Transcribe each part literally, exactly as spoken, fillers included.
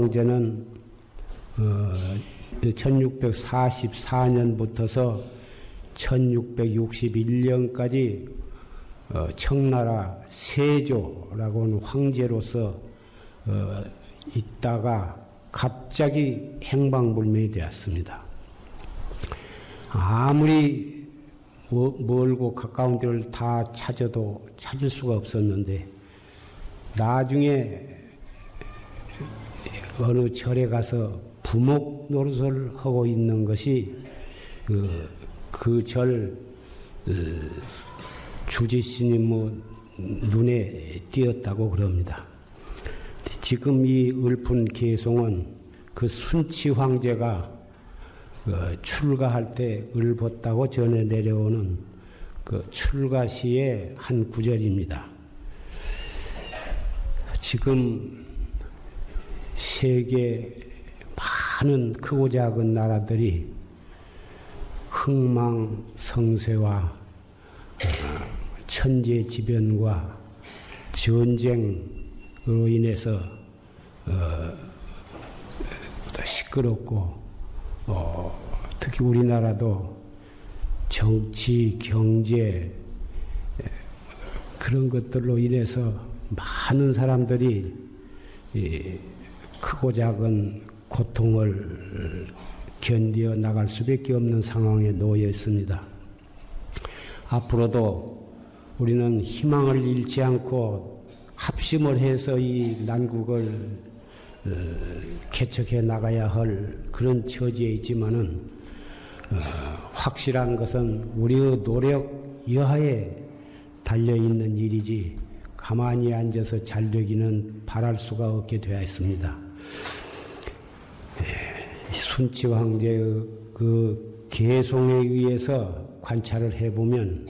황제는 어, 천육백사십사 년부터서 천육백육십일 년까지 어, 청나라 세조라고 하는 황제로서 어, 있다가 갑자기 행방불명이 되었습니다. 아무리 멀고 가까운 데를 다 찾아도 찾을 수가 없었는데 나중에 어느 절에 가서 부목 노릇을 하고 있는 것이 그, 그 절 주지스님 뭐 눈에 띄었다고 그럽니다. 지금 이 을푼 개송은 그 순치 황제가 그 출가할 때 을벗다고 전해 내려오는 그 출가시의 한 구절입니다. 지금 세계 많은 크고 작은 나라들이 흥망성쇠와 천재지변과 전쟁으로 인해서 어, 시끄럽고 어, 특히 우리나라도 정치, 경제 그런 것들로 인해서 많은 사람들이 이, 크고 작은 고통을 견디어 나갈 수밖에 없는 상황에 놓여 있습니다. 앞으로도 우리는 희망을 잃지 않고 합심을 해서 이 난국을 어, 개척해 나가야 할 그런 처지에 있지만은 어, 확실한 것은 우리의 노력 여하에 달려있는 일이지 가만히 앉아서 잘 되기는 바랄 수가 없게 되어 있습니다. 순치 황제의 그 개송에 의해서 관찰을 해보면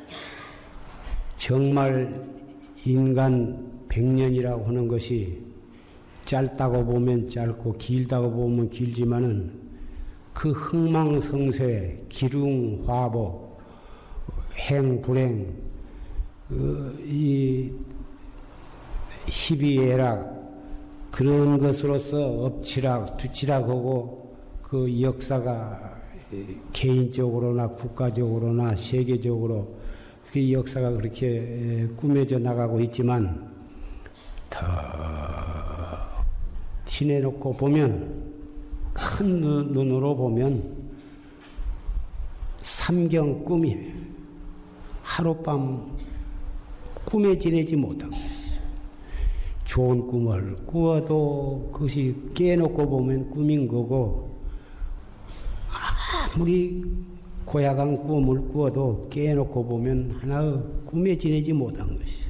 정말 인간 백 년이라고 하는 것이 짧다고 보면 짧고 길다고 보면 길지만은 그 흥망성쇠, 기륭, 화보, 행, 불행, 그, 이 희비애락 그런 것으로서 엎치락, 뒤치락하고 그 역사가 개인적으로나 국가적으로나 세계적으로 그 역사가 그렇게 꾸며져 나가고 있지만 더 지내놓고 보면 큰 눈으로 보면 삼경 꿈이 하룻밤 꿈에 지내지 못한 것이죠. 좋은 꿈을 꾸어도 그것이 깨놓고 보면 꿈인 거고 아무리 고약한 꿈을 꾸어도 깨놓고 보면 하나의 꿈에 지내지 못한 것이죠.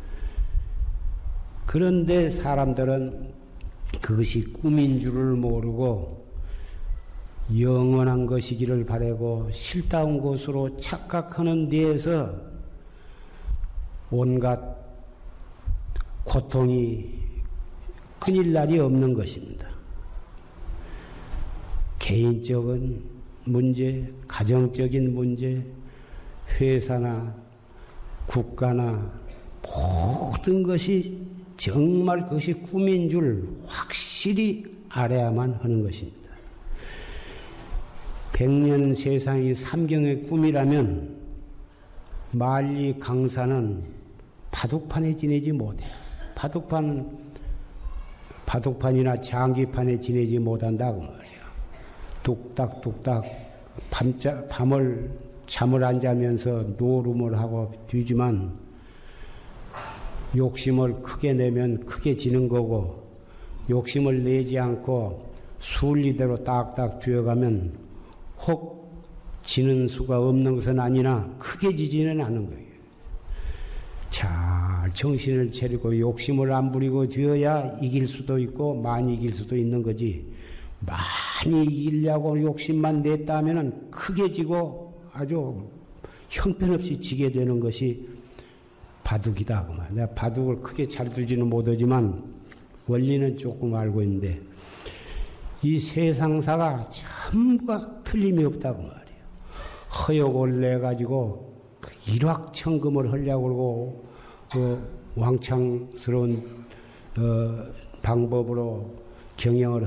그런데 사람들은 그것이 꿈인 줄을 모르고 영원한 것이기를 바라고 실다운 것으로 착각하는 데에서 온갖 고통이 끊일 날이 없는 것입니다. 개인적인 문제, 가정적인 문제, 회사나 국가나 모든 것이 정말 그것이 꿈인 줄 확실히 알아야만 하는 것입니다. 백년 세상이 삼경의 꿈이라면 만리 강사는 바둑판에 지내지 못해요. 바둑판, 바둑판이나 장기판에 지내지 못한다고 말이에요. 뚝딱뚝딱 밤자, 밤을 잠을 안 자면서 노름을 하고 뒤지만 욕심을 크게 내면 크게 지는 거고 욕심을 내지 않고 순리대로 딱딱 뒤어가면 혹 지는 수가 없는 것은 아니나 크게 지지는 않는 거예요. 잘 정신을 차리고 욕심을 안 부리고 뒤어야 이길 수도 있고 많이 이길 수도 있는 거지. 많이 이기려고 욕심만 냈다 하면은 크게 지고 아주 형편없이 지게 되는 것이 바둑이다. 내가 바둑을 크게 잘 두지는 못하지만 원리는 조금 알고 있는데 이 세상사가 전부가 틀림이 없다고 말이에요. 허욕을 내가지고 일확천금을 하려고 그러고 그 왕창스러운 어, 방법으로 경영을